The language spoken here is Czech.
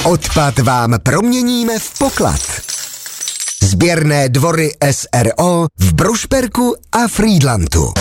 Odpad vám proměníme v poklad. Sběrné dvory SRO v Brušperku a Frýdlantu.